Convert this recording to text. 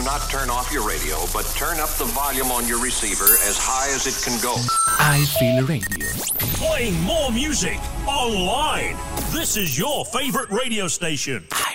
do not turn off your radio, but turn up the volume on your receiver as high as it can go. I Feel Radio. Playing more music online. This is your favorite radio station.